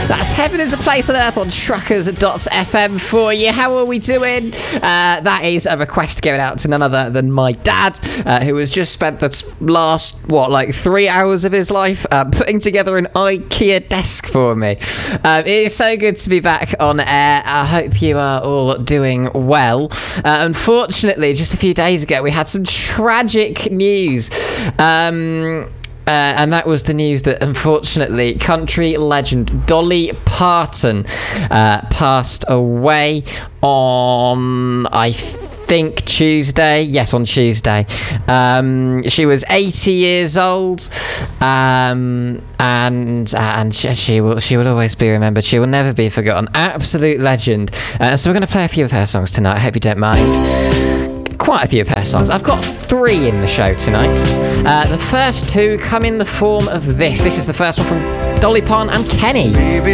That's Heaven is a Place on Earth on Truckers.fm for you. How are we doing? That is a request given out to none other than my dad, who has just spent the last, 3 hours of his life putting together an IKEA desk for me. It is so good to be back on air. I hope you are all doing well. Unfortunately, just a few days ago, we had some tragic news. And that was the news that, unfortunately, country legend Dolly Parton passed away on, I think, Tuesday. Yes, on Tuesday. She was 80 years old, and she will always be remembered. She will never be forgotten. Absolute legend. So we're going to play a few of her songs tonight. I hope you don't mind. Quite a few of her songs. I've got 3 in the show tonight. The first 2 come in the form of this. This is the first one from Dolly Parton and Kenny.